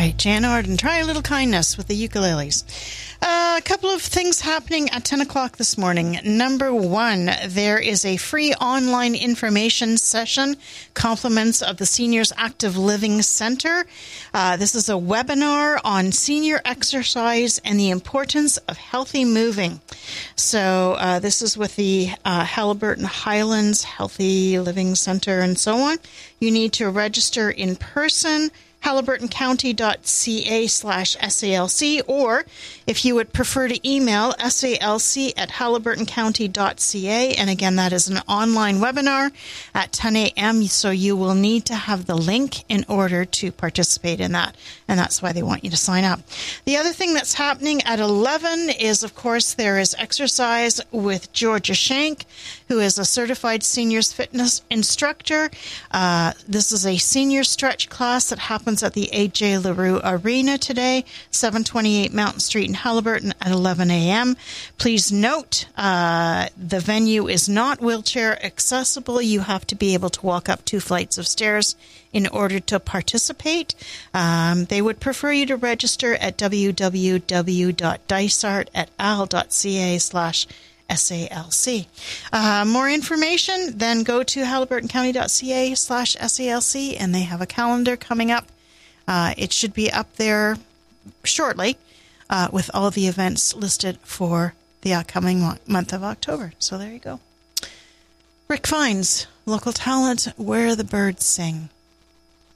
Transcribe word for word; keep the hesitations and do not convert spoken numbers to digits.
right, Jan Arden, try a little kindness with the ukuleles. Uh, a couple of things happening at ten o'clock this morning. Number one, there is a free online information session, compliments of the Seniors Active Living Center. Uh, this is a webinar on senior exercise and the importance of healthy moving. So uh, this is with the uh, Haliburton Highlands Healthy Living Center and so on. You need to register in person, haliburtoncounty.ca slash SALC, or if you would prefer to email, salc at haliburtoncounty.ca. And again, that is an online webinar at ten a.m., so you will need to have the link in order to participate in that, and that's why they want you to sign up. The other thing that's happening at eleven is, of course, there is exercise with Georgia Shank, who is a certified seniors fitness instructor. Uh, this is a senior stretch class that happens at the A J LaRue Arena today, seven twenty-eight Mountain Street in Haliburton at eleven a.m. Please note, uh, the venue is not wheelchair accessible. You have to be able to walk up two flights of stairs in order to participate. Um, they would prefer you to register at www.dysart at al.ca slash SALC. Uh, more information, then go to haliburtoncounty.ca slash SALC, and they have a calendar coming up. Uh, it should be up there shortly uh, with all the events listed for the upcoming month of October. So there you go. Rick Fines, local talent, Where the Birds Sing.